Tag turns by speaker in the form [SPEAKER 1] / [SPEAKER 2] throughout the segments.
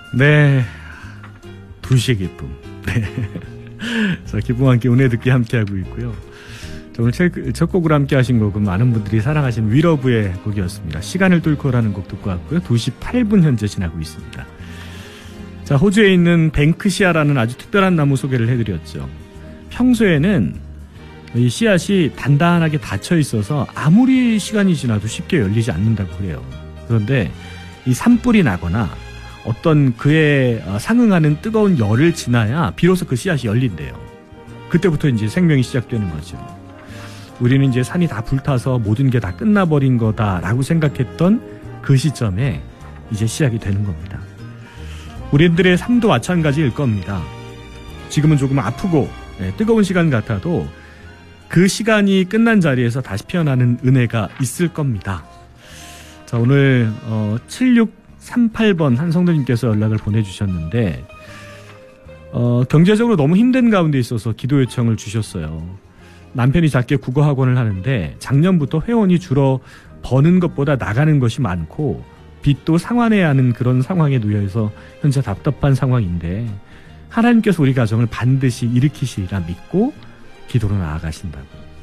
[SPEAKER 1] 네, 2시의 기쁨. 네. 자, 기쁨 함께 은혜 듣기 함께하고 있고요. 오늘 첫 곡으로 함께 하신 곡은 많은 분들이 사랑하신 위러브의 곡이었습니다. 시간을 뚫고라는 곡 듣고 왔고요. 2시 8분 현재 지나고 있습니다. 자, 호주에 있는 뱅크시아라는 아주 특별한 나무 소개를 해드렸죠. 평소에는 이 씨앗이 단단하게 닫혀 있어서 아무리 시간이 지나도 쉽게 열리지 않는다고 그래요. 그런데 이 산불이 나거나 어떤 그에 상응하는 뜨거운 열을 지나야 비로소 그 씨앗이 열린대요. 그때부터 이제 생명이 시작되는 거죠. 우리는 이제 산이 다 불타서 모든 게 다 끝나버린 거다라고 생각했던 그 시점에 이제 시작이 되는 겁니다. 우리들의 삶도 마찬가지일 겁니다. 지금은 조금 아프고 뜨거운 시간 같아도 그 시간이 끝난 자리에서 다시 피어나는 은혜가 있을 겁니다. 자, 오늘 7638번 한 성도님께서 연락을 보내주셨는데 경제적으로 너무 힘든 가운데 있어서 기도 요청을 주셨어요. 남편이 작게 국어학원을 하는데 작년부터 회원이 줄어 버는 것보다 나가는 것이 많고 빚도 상환해야 하는 그런 상황에 놓여서 현재 답답한 상황인데 하나님께서 우리 가정을 반드시 일으키시리라 믿고 기도로 나아가신다고.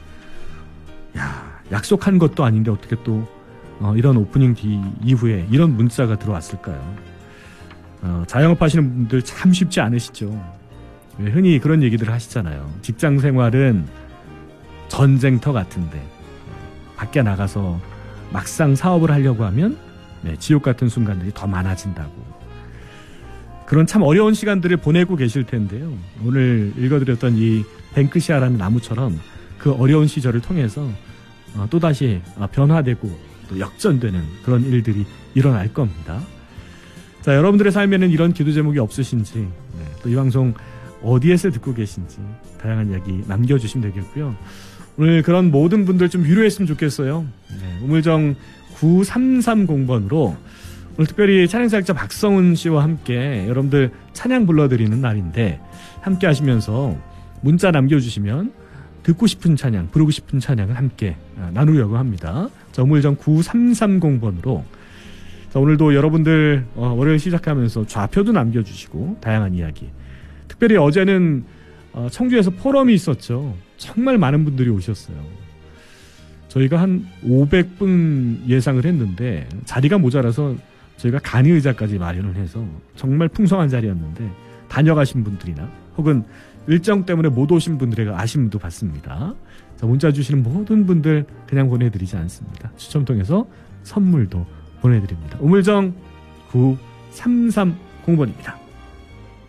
[SPEAKER 1] 야, 약속한 것도 아닌데 어떻게 또 이런 오프닝 이후에 이런 문자가 들어왔을까요? 자영업 하시는 분들 참 쉽지 않으시죠. 흔히 그런 얘기들 하시잖아요. 직장 생활은 전쟁터 같은데 밖에 나가서 막상 사업을 하려고 하면 지옥 같은 순간들이 더 많아진다고. 그런 참 어려운 시간들을 보내고 계실 텐데요. 오늘 읽어드렸던 이 뱅크시아라는 나무처럼 그 어려운 시절을 통해서 또다시 변화되고 또 역전되는 그런 일들이 일어날 겁니다. 자, 여러분들의 삶에는 이런 기도 제목이 없으신지, 또 이 방송 어디에서 듣고 계신지 다양한 이야기 남겨주시면 되겠고요. 오늘 그런 모든 분들 좀 위로했으면 좋겠어요. 우물정 9330번으로 오늘 특별히 찬양사역자 박성훈 씨와 함께 여러분들 찬양 불러드리는 날인데 함께 하시면서 문자 남겨주시면 듣고 싶은 찬양, 부르고 싶은 찬양을 함께 나누려고 합니다. 자, 우물정 9330번으로 자, 오늘도 여러분들 월요일 시작하면서 좌표도 남겨주시고 다양한 이야기. 특별히 어제는 청주에서 포럼이 있었죠. 정말 많은 분들이 오셨어요. 저희가 한 500분 예상을 했는데 자리가 모자라서 저희가 간이 의자까지 마련을 해서 정말 풍성한 자리였는데 다녀가신 분들이나 혹은 일정 때문에 못 오신 분들의 아쉬움도 받습니다. 자, 문자 주시는 모든 분들 그냥 보내드리지 않습니다. 추첨 통해서 선물도 보내드립니다. 우물정 9330번입니다.